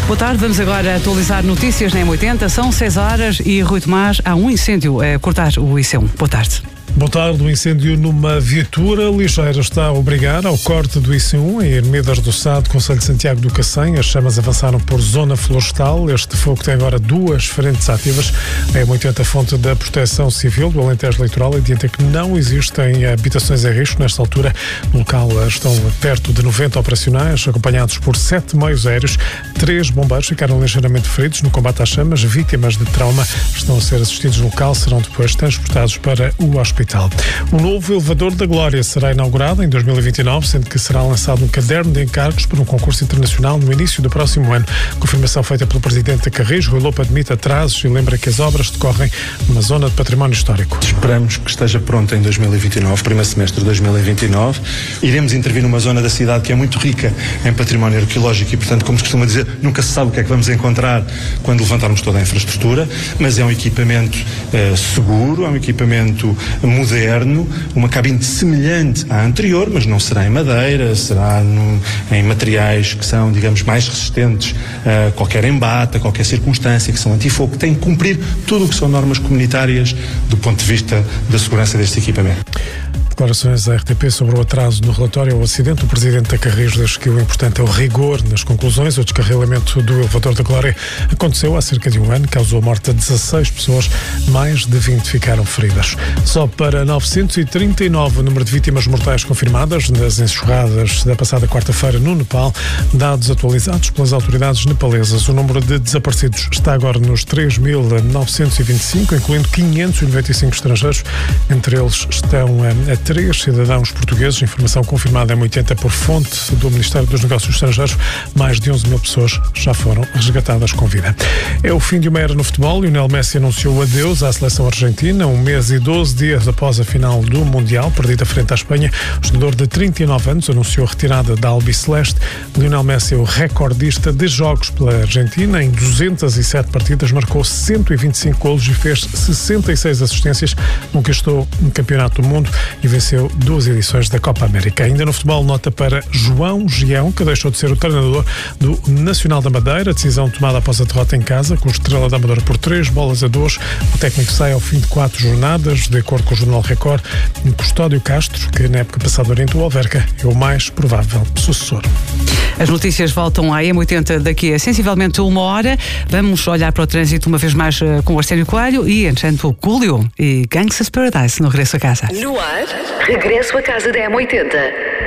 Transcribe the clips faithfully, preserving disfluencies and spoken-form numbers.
Boa tarde, vamos agora atualizar notícias na M oitenta. São seis horas e Rui Tomás, há um incêndio a cortar o I C um. Boa tarde. Boa tarde. Um incêndio numa viatura ligeira está a obrigar ao corte do I C um em Ermidas do Sado, concelho de Santiago do Cacém. As chamas avançaram por zona florestal. Este fogo tem agora duas frentes ativas. A M oitenta, fonte da Proteção Civil do Alentejo Litoral, adianta que não existem habitações em risco. Nesta altura, no local estão perto de noventa operacionais, acompanhados por sete meios aéreos. Três bombeiros ficaram ligeiramente feridos no combate às chamas. Vítimas de trauma estão a ser assistidos no local, serão depois transportados para o hospital. O novo elevador da Glória será inaugurado em dois mil e vinte e nove, sendo que será lançado um caderno de encargos para um concurso internacional no início do próximo ano. Confirmação feita pelo presidente da Carris. Rui Lopo admite atrasos e lembra que as obras decorrem numa zona de património histórico. Esperamos que esteja pronto em dois mil e vinte e nove, primeiro semestre de dois mil e vinte e nove. Iremos intervir numa zona da cidade que é muito rica em património arqueológico e, portanto, como se costuma dizer, nunca se sabe o que é que vamos encontrar quando levantarmos toda a infraestrutura, mas é um equipamento eh, seguro, é um equipamento moderno, uma cabine semelhante à anterior, mas não será em madeira, será no, em materiais que são, digamos, mais resistentes a qualquer embate, a qualquer circunstância, que são antifogo, que têm que cumprir tudo o que são normas comunitárias do ponto de vista da segurança deste equipamento. Declarações da R T P sobre o atraso no relatório ao acidente. O presidente da Carris diz que o importante é o rigor nas conclusões. O descarrilamento do elevador da Glória aconteceu há cerca de um ano, causou a morte de dezasseis pessoas, mais de vinte ficaram feridas. Só para novecentos e trinta e nove o número de vítimas mortais confirmadas nas enxurradas da passada quarta-feira no Nepal, dados atualizados pelas autoridades nepalesas. O número de desaparecidos está agora nos três mil novecentos e vinte e cinco, incluindo quinhentos e noventa e cinco estrangeiros. Entre eles estão a três cidadãos portugueses. Informação confirmada em oitenta por fonte do Ministério dos Negócios Estrangeiros. Mais de onze mil pessoas já foram resgatadas com vida. É o fim de uma era no futebol. Lionel Messi anunciou adeus à seleção argentina, um mês e doze dias após a final do Mundial, perdida frente à Espanha. O jogador de trinta e nove anos anunciou a retirada da albiceleste. Lionel Messi é o recordista de jogos pela Argentina. Em duzentas e sete partidas marcou cento e vinte e cinco golos e fez sessenta e seis assistências. Conquistou um campeonato do mundo e venceu duas edições da Copa América. Ainda no futebol, nota para João Gião, que deixou de ser o treinador do Nacional da Madeira. Decisão tomada após a derrota em casa, com o Estrela da Amadora por três bolas a duas. O técnico sai ao fim de quatro jornadas, de acordo com o Jornal Record. Custódio Castro, que na época passada orientou o Alverca, é o mais provável sucessor. As notícias voltam à M oitenta daqui a sensivelmente uma hora. Vamos olhar para o trânsito uma vez mais uh, com o Arsénio Coelho e, entretanto, o Coolio e Gangsta's Paradise no regresso a casa. No ar, regresso a casa da M oitenta.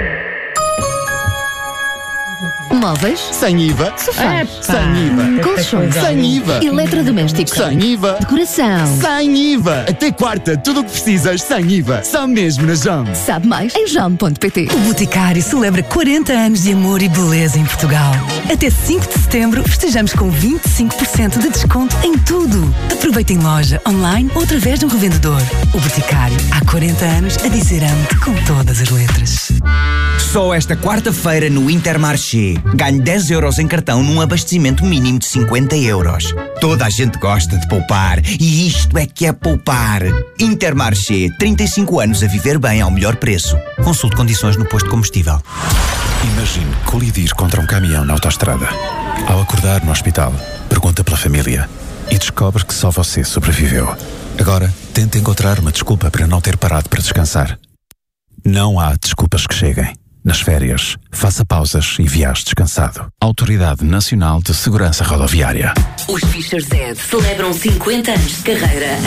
Móveis? Sem I V A. Sofás? Sem I V A. Colchões? Sem I V A. Eletrodomésticos? Sem I V A. Decoração? Sem I V A. Até quarta, tudo o que precisas sem I V A. Só mesmo na Jam. Sabe mais em jam ponto pt. O Boticário celebra quarenta anos de amor e beleza em Portugal. Até cinco de setembro festejamos com vinte e cinco por cento de desconto em tudo. Aproveita em loja, online ou através de um revendedor. O Boticário, há quarenta anos, a dizer amo-te com todas as letras. Só esta quarta-feira no Intermarché. Ganhe dez euros em cartão num abastecimento mínimo de cinquenta euros. Toda a gente gosta de poupar e isto é que é poupar. Intermarché, trinta e cinco anos a viver bem ao melhor preço. Consulte condições no posto de combustível. Imagine colidir contra um caminhão na autoestrada. Ao acordar no hospital, pergunta pela família e descobre que só você sobreviveu. Agora, tente encontrar uma desculpa para não ter parado para descansar. Não há desculpas que cheguem. Nas férias, faça pausas e viaje descansado. Autoridade Nacional de Segurança Rodoviária. Os Fischer-Z celebram cinquenta anos de carreira